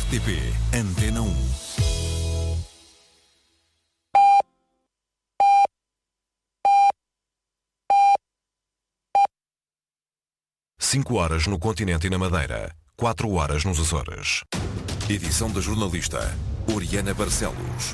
RTP Antena 1. Cinco horas no continente e na Madeira, 4 horas nos Açores. Edição da jornalista Oriana Barcelos.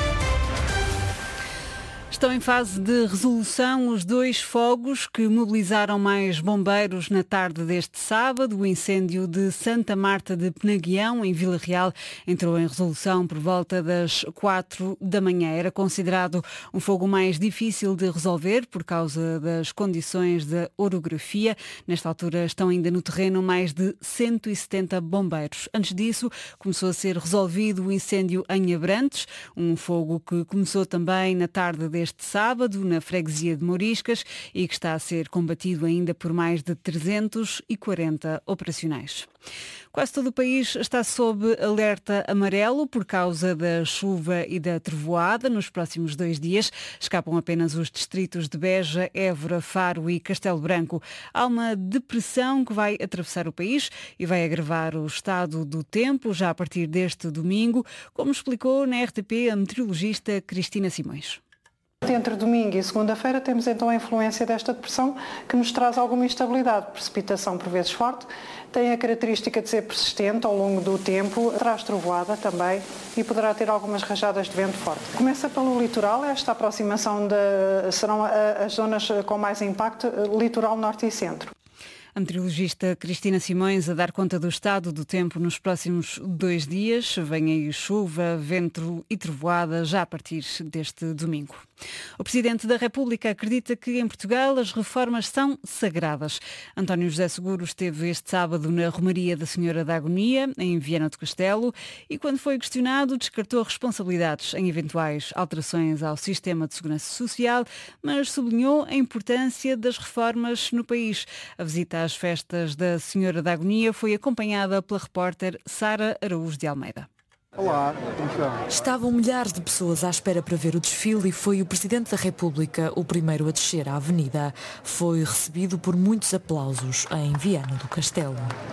Estão em fase de resolução os 2 fogos que mobilizaram mais bombeiros na tarde deste sábado. O incêndio de Santa Marta de Penaguião, em Vila Real, entrou em resolução por volta das 4 da manhã. Era considerado um fogo mais difícil de resolver por causa das condições da orografia. Nesta altura estão ainda no terreno mais de 170 bombeiros. Antes disso, começou a ser resolvido o incêndio em Abrantes, um fogo que começou também na tarde deste sábado, na freguesia de Mouriscas, e que está a ser combatido ainda por mais de 340 operacionais. Quase todo o país está sob alerta amarelo por causa da chuva e da trovoada. Nos próximos 2 dias escapam apenas os distritos de Beja, Évora, Faro e Castelo Branco. Há uma depressão que vai atravessar o país e vai agravar o estado do tempo já a partir deste domingo, como explicou na RTP a meteorologista Cristina Simões. Entre domingo e segunda-feira temos então a influência desta depressão que nos traz alguma instabilidade, precipitação por vezes forte, tem a característica de ser persistente ao longo do tempo, traz trovoada também e poderá ter algumas rajadas de vento forte. Começa pelo litoral, esta aproximação serão as zonas com mais impacto, litoral norte e centro. A meteorologista Cristina Simões a dar conta do estado do tempo nos próximos 2 dias. Vem aí chuva, vento e trovoada já a partir deste domingo. O Presidente da República acredita que em Portugal as reformas são sagradas. António José Seguro esteve este sábado na Romaria da Senhora da Agonia, em Viana do Castelo, e quando foi questionado descartou responsabilidades em eventuais alterações ao sistema de segurança social, mas sublinhou a importância das reformas no país. A visita às festas da Senhora da Agonia foi acompanhada pela repórter Sara Araújo de Almeida. Olá, Estavam milhares de pessoas à espera para ver o desfile e foi o Presidente da República o primeiro a descer a avenida. Foi recebido por muitos aplausos em Viana do Castelo.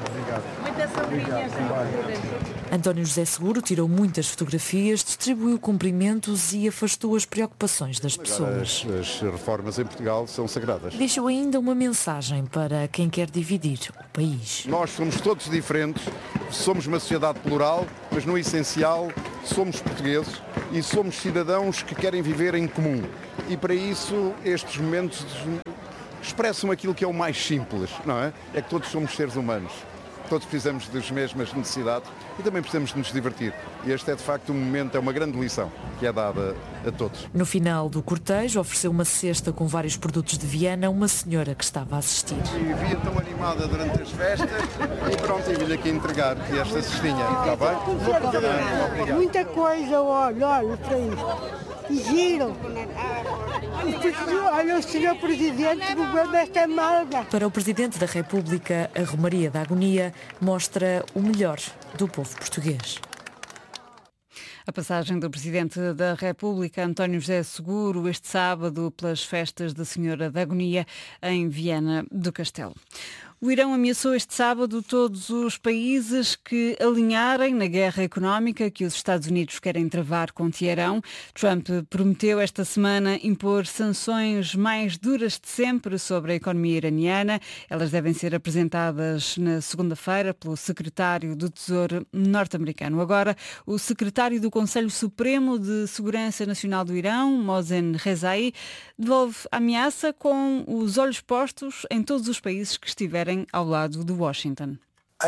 António José Seguro tirou muitas fotografias, distribuiu cumprimentos e afastou as preocupações das pessoas. As reformas em Portugal são sagradas. Deixou ainda uma mensagem para quem quer dividir o país. Nós somos todos diferentes, somos uma sociedade plural, mas no essencial somos portugueses e somos cidadãos que querem viver em comum. E para isso estes momentos expressam aquilo que é o mais simples, não é? É que todos somos seres humanos. Todos precisamos das mesmas necessidades e também precisamos de nos divertir. E este é de facto um momento, é uma grande lição que é dada a todos. No final do cortejo ofereceu uma cesta com vários produtos de Viana a uma senhora que estava a assistir. E via tão animada durante as festas e pronto, e vim aqui entregar esta cestinha, está bem? Obrigado. Muita coisa, olha para isso. E giro. Olha o Sr. Presidente do governo desta malga. Para o Presidente da República, a Romaria da Agonia mostra o melhor do povo português. A passagem do Presidente da República, António José Seguro, este sábado pelas festas da Senhora da Agonia em Viana do Castelo. O Irão ameaçou este sábado todos os países que alinharem na guerra económica que os Estados Unidos querem travar com Teherão. Trump prometeu esta semana impor sanções mais duras de sempre sobre a economia iraniana. Elas devem ser apresentadas na segunda-feira pelo secretário do Tesouro norte-americano. Agora, o secretário do Conselho Supremo de Segurança Nacional do Irão, Mohsen Rezai, devolve a ameaça com os olhos postos em todos os países que estiverem ao lado de Washington.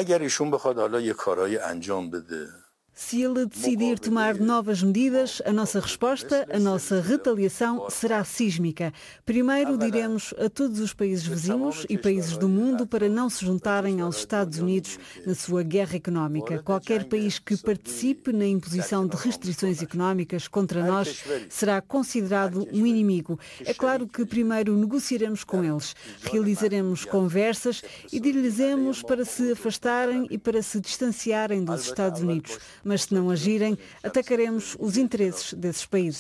Se ele decidir tomar novas medidas, a nossa resposta, a nossa retaliação será sísmica. Primeiro diremos a todos os países vizinhos e países do mundo para não se juntarem aos Estados Unidos na sua guerra económica. Qualquer país que participe na imposição de restrições económicas contra nós será considerado um inimigo. É claro que primeiro negociaremos com eles, realizaremos conversas e dir-lhes para se afastarem e para se distanciarem dos Estados Unidos. Mas se não agirem, atacaremos os interesses desses países.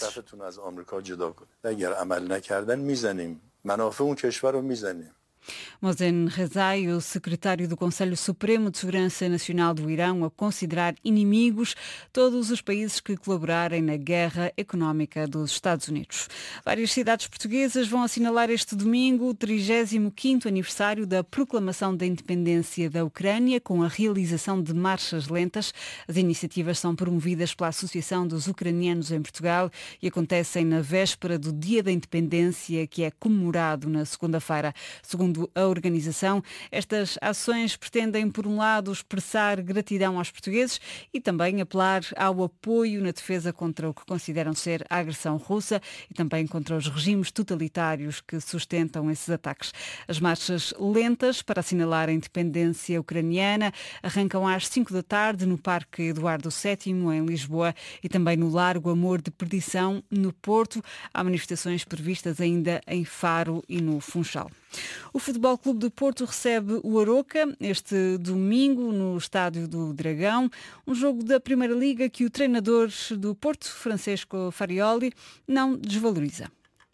Mohsen Rezai, o secretário do Conselho Supremo de Segurança Nacional do Irão, a considerar inimigos todos os países que colaborarem na guerra económica dos Estados Unidos. Várias cidades portuguesas vão assinalar este domingo o 35º aniversário da proclamação da independência da Ucrânia, com a realização de marchas lentas. As iniciativas são promovidas pela Associação dos Ucranianos em Portugal e acontecem na véspera do Dia da Independência, que é comemorado na segunda-feira. Segundo a organização, estas ações pretendem, por um lado, expressar gratidão aos portugueses e também apelar ao apoio na defesa contra o que consideram ser a agressão russa e também contra os regimes totalitários que sustentam esses ataques. As marchas lentas para assinalar a independência ucraniana arrancam às 5 da tarde no Parque Eduardo VII, em Lisboa, e também no Largo Amor de Perdição, no Porto. Há manifestações previstas ainda em Faro e no Funchal. O Futebol Clube do Porto recebe o Aroca este domingo no Estádio do Dragão, um jogo da Primeira Liga que o treinador do Porto, Francesco Farioli, não desvaloriza.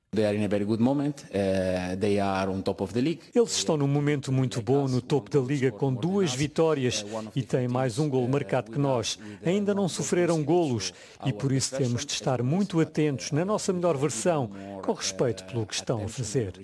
Eles estão num momento muito bom no topo da Liga, com 2 vitórias e têm mais um golo marcado que nós. Ainda não sofreram golos e por isso temos de estar muito atentos na nossa melhor versão, com respeito pelo que estão a fazer.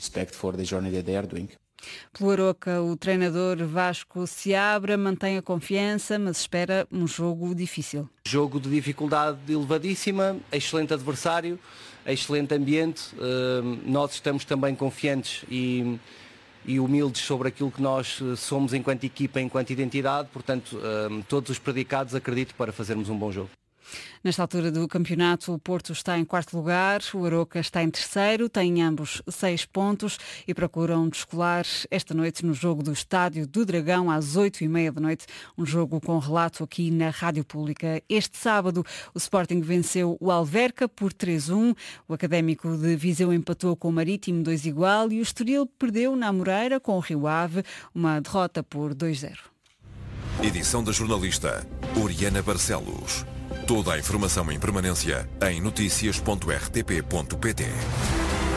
Pelo Aroca, o treinador Vasco Seabra mantém a confiança, mas espera um jogo difícil. Jogo de dificuldade elevadíssima, excelente adversário, excelente ambiente. Nós estamos também confiantes e humildes sobre aquilo que nós somos enquanto equipa, enquanto identidade. Portanto, todos os predicados acredito para fazermos um bom jogo. Nesta altura do campeonato, o Porto está em 4º lugar, o Aroca está em 3º, têm ambos 6 pontos e procuram descolar esta noite no jogo do Estádio do Dragão às 8h30 da noite, um jogo com relato aqui na Rádio Pública. Este sábado o Sporting venceu o Alverca por 3-1, o Académico de Viseu empatou com o Marítimo 2-2 e o Estoril perdeu na Amoreira com o Rio Ave, uma derrota por 2-0. Edição da jornalista Oriana Barcelos. Toda a informação em permanência em notícias.rtp.pt.